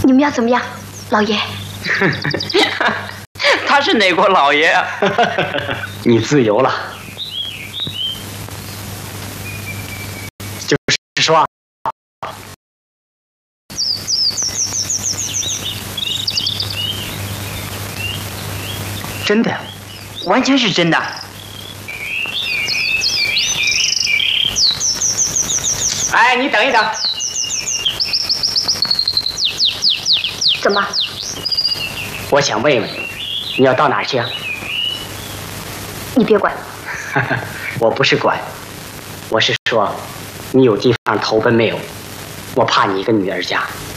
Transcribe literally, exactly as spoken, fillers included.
你们要怎么样，老爷？ 他是哪国老爷啊？ 你自由了。就是说， 真的，完全是真的。哎，你等一等。 怎么？ 我想问问你，你要到哪儿去啊？ 你别管。 我不是管，我是说，你有地方投奔没有？我怕你一个女儿家